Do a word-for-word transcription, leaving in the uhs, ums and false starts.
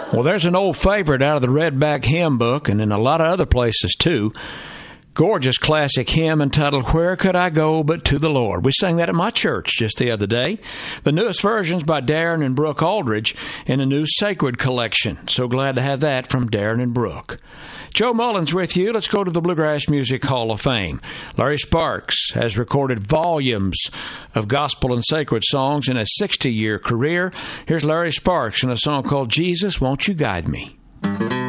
Well, there's an old favorite out of the Redback Hymn Book and in a lot of other places, too. Gorgeous classic hymn entitled, Where Could I Go But to the Lord? We sang that at my church just the other day. The newest version's by Darren and Brooke Aldridge in a new Sacred collection. So glad to have that from Darren and Brooke. Joe Mullins with you. Let's go to the Bluegrass Music Hall of Fame. Larry Sparks has recorded volumes of gospel and sacred songs in a sixty-year career. Here's Larry Sparks in a song called Jesus, Won't You Guide Me?